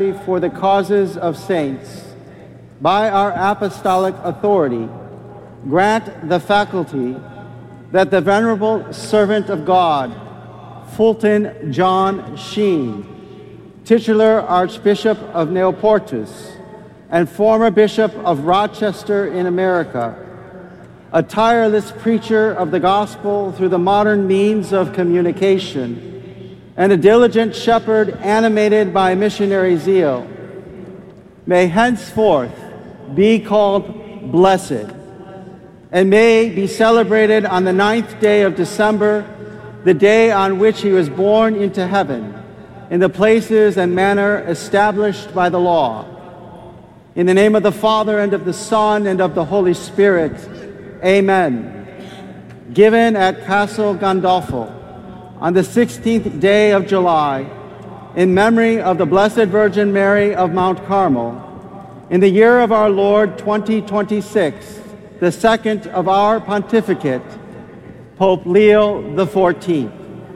for the causes of saints, by our apostolic authority, grant the faculty that the venerable servant of God, Fulton John Sheen, titular Archbishop of Neoportus and former Bishop of Rochester in America, a tireless preacher of the gospel through the modern means of communication, and a diligent shepherd animated by missionary zeal, may henceforth be called blessed, and may be celebrated on the 9th day of December, the day on which he was born into heaven, in the places and manner established by the law. In the name of the Father, and of the Son, and of the Holy Spirit, amen. Given at Castle Gandolfo on the 16th day of July, in memory of the Blessed Virgin Mary of Mount Carmel, in the year of our Lord 2026, the second of our pontificate, Pope Leo XIV.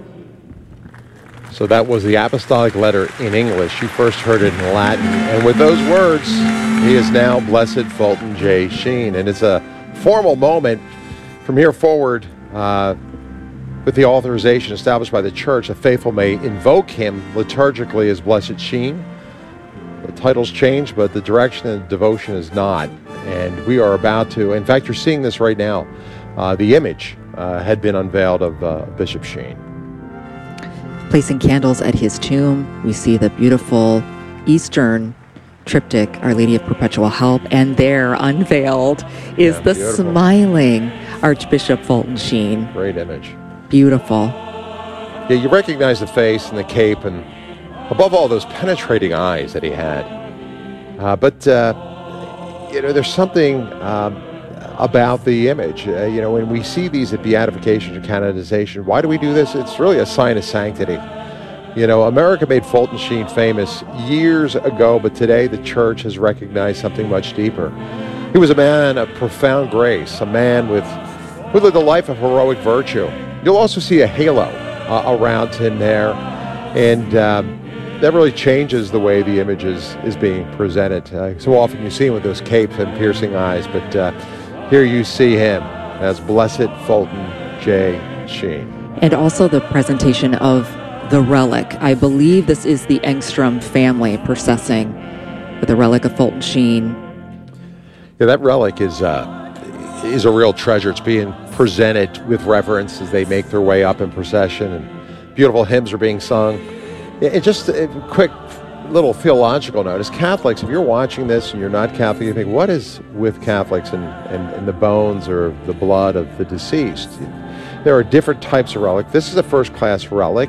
So that was the apostolic letter in English. You first heard it in Latin. And with those words, he is now Blessed Fulton J. Sheen. And it's a formal moment from here forward with the authorization established by the Church. The faithful may invoke him liturgically as Blessed Sheen. The title's changed, but the direction and the devotion is not. And we are about to, in fact, you're seeing this right now. The image had been unveiled of Bishop Sheen. Placing candles at his tomb, we see the beautiful Eastern triptych, Our Lady of Perpetual Help, and there unveiled is the beautiful, smiling Archbishop Fulton Sheen. Great image. Beautiful. Yeah, you recognize the face and the cape, and above all, those penetrating eyes that he had. But there's something about the image. When we see these at beatification and canonization, why do we do this? It's really a sign of sanctity. America made Fulton Sheen famous years ago, but today the Church has recognized something much deeper. He was a man of profound grace, a man who lived a life of heroic virtue. You'll also see a halo around him there, and that really changes the way the image is being presented. So often you see him with those capes and piercing eyes, but here you see him as Blessed Fulton J. Sheen. And also the presentation of the relic. I believe this is the Engstrom family processing with the relic of Fulton Sheen. Yeah, that relic is a real treasure. It's being presented with reverence as they make their way up in procession, and beautiful hymns are being sung. Just a quick little theological note. As Catholics, if you're watching this and you're not Catholic, you think, what is with Catholics and the bones or the blood of the deceased? There are different types of relic. This is a first-class relic.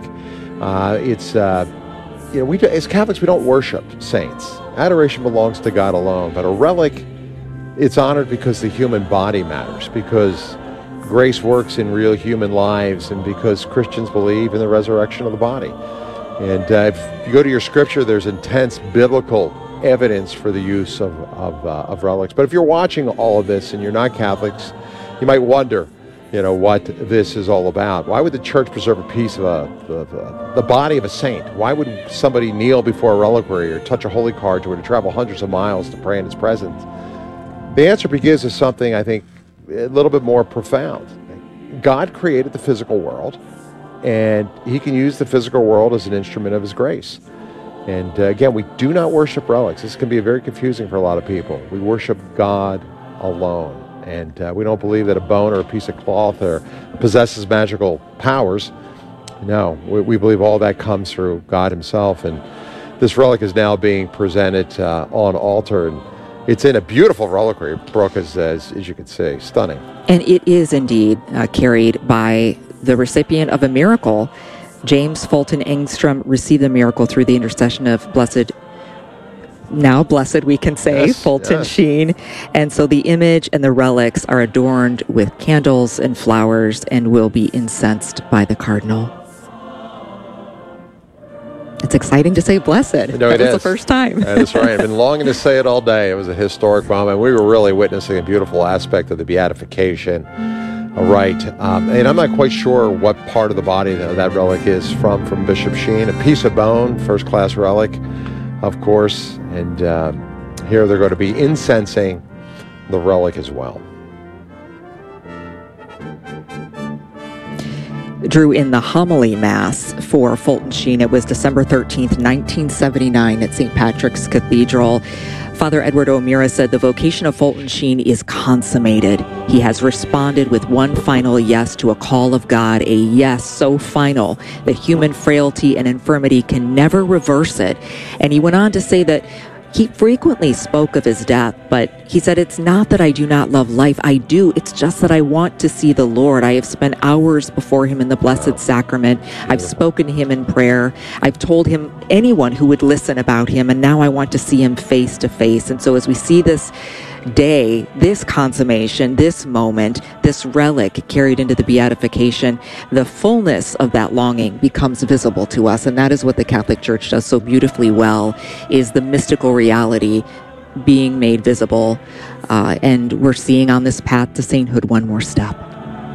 As Catholics, we don't worship saints. Adoration belongs to God alone. But a relic, it's honored because the human body matters, because grace works in real human lives, and because Christians believe in the resurrection of the body. And if you go to your scripture, there's intense biblical evidence for the use of relics. But if you're watching all of this and you're not Catholics, you might wonder, what this is all about. Why would the Church preserve a piece of the body of a saint? Why would somebody kneel before a reliquary or touch a holy card or to travel hundreds of miles to pray in its presence? The answer begins with something, I think, a little bit more profound. God created the physical world, and he can use the physical world as an instrument of his grace. And again, we do not worship relics. This can be very confusing for a lot of people. We worship God alone. And we don't believe that a bone or a piece of cloth possesses magical powers. No, we believe all that comes through God himself. And this relic is now being presented on altar. And it's in a beautiful reliquary, Brooke, as you can see. Stunning. And it is indeed carried by the recipient of a miracle. James Fulton Engstrom received the miracle through the intercession of blessed we can say, yes, Fulton Sheen. And so the image and the relics are adorned with candles and flowers and will be incensed by the cardinal. It's exciting to say blessed. No, that was the first time. That's right. I've been longing to say it all day. It was a historic moment. We were really witnessing a beautiful aspect of the beatification. Right. And I'm not quite sure what part of the body that relic is from Bishop Sheen. A piece of bone, first-class relic. of course. And here they're going to be incensing the relic as well. Drew, in the homily mass for Fulton Sheen, it was December 13th, 1979 at St. Patrick's Cathedral. Father Edward O'Meara said the vocation of Fulton Sheen is consummated. He has responded with one final yes to a call of God, a yes so final that human frailty and infirmity can never reverse it. And he went on to say that he frequently spoke of his death, but he said, it's not that I do not love life. I do. It's just that I want to see the Lord. I have spent hours before him in the Blessed Sacrament. I've spoken to him in prayer. I've told him anyone who would listen about him, and now I want to see him face to face. And so as we see this day, this consummation, this moment, this relic carried into the beatification, the fullness of that longing becomes visible to us. And that is what the Catholic Church does so beautifully well, is the mystical reality being made visible. And we're seeing on this path to sainthood one more step.